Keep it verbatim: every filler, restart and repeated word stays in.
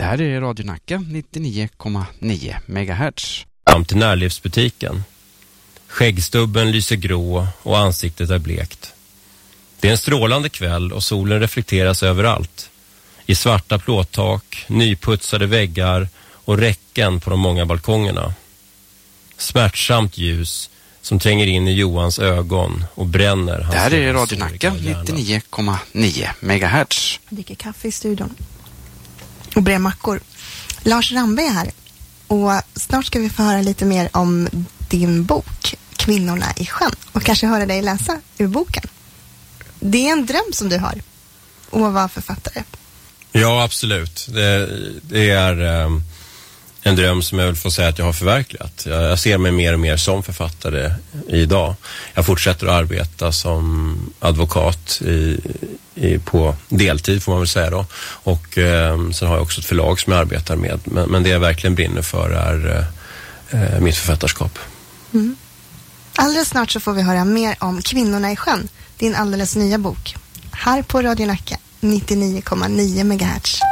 här är Radio Nacka nittionio komma nio megahertz. Fram till närlivsbutiken. Skäggstubben lyser grå och ansiktet är blekt. Det är en strålande kväll och solen reflekteras överallt. I svarta plåttak, nyputsade väggar och räcken på de många balkongerna. Smärtsamt ljus som tränger in i Johans ögon och bränner hans. Det här är Radio Nacka nittionio komma nio megahertz. Jag dricker kaffe i studion och brer mackor. Lars Rambe är här och snart ska vi få höra lite mer om din bok Kvinnorna i sjön och kanske höra dig läsa ur boken. Det är en dröm som du har att vara författare. Ja, absolut. Det, det är um, en dröm som jag vill få säga att jag har förverkligat. Jag, jag ser mig mer och mer som författare idag. Jag fortsätter att arbeta som advokat i, i, på deltid får man väl säga då. Och um, sen har jag också ett förlag som jag arbetar med. Men, men det jag verkligen brinner för är uh, mitt författarskap. Mm. Alldeles snart så får vi höra mer om Kvinnorna i sjön. Din alldeles nya bok. Här på Radio Nacka nittionio komma nio megahertz.